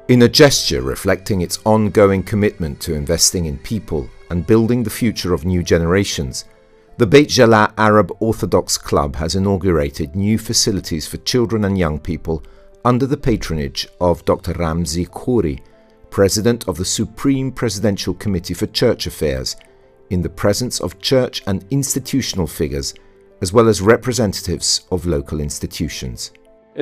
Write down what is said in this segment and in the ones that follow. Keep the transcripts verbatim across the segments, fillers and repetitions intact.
In a gesture reflecting its ongoing commitment to investing in people and building the future of new generations, the Beit Jala Arab Orthodox Club has inaugurated new facilities for children and young people under the patronage of Doctor Ramzi Khouri, President of the Supreme Presidential Committee for Church Affairs, in the presence of church and institutional figures, as well as representatives of local institutions.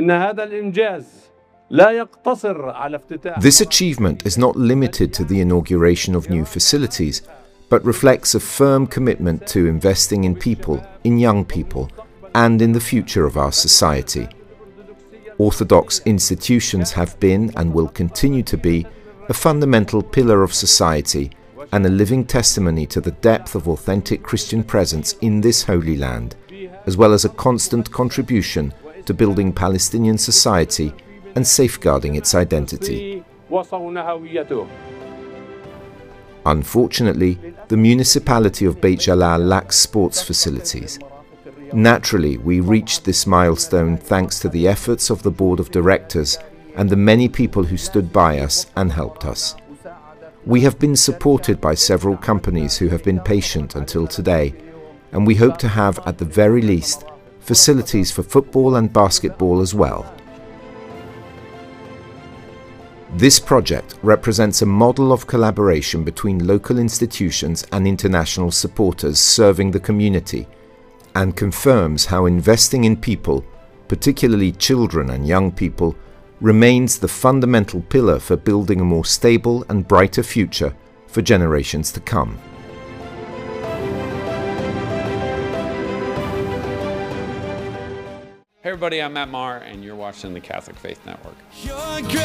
This achievement is not limited to the inauguration of new facilities, but reflects a firm commitment to investing in people, in young people, and in the future of our society. Orthodox institutions have been and will continue to be a fundamental pillar of society and a living testimony to the depth of authentic Christian presence in this Holy Land, as well as a constant contribution to building Palestinian society and safeguarding its identity. Unfortunately, the municipality of Beit Jala lacks sports facilities. Naturally, we reached this milestone thanks to the efforts of the board of directors and the many people who stood by us and helped us. We have been supported by several companies who have been patient until today, and we hope to have, at the very least, facilities for football and basketball as well. This project represents a model of collaboration between local institutions and international supporters serving the community, and confirms how investing in people, particularly children and young people, remains the fundamental pillar for building a more stable and brighter future for generations to come. Hey everybody, I'm Matt Maher and you're watching the Catholic Faith Network.